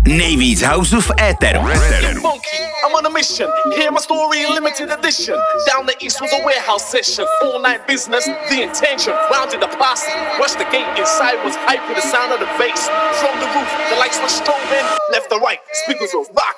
Nejvíc houseu v éteru. Funky, I'm on a mission. Hear my story in limited edition. Down the east was a warehouse session. All night business, the intention. Rounded the posse. Rushed the gate. Inside was hype with the sound of the bass. From the roof, the lights were strobing. Left and right, speakers were rock.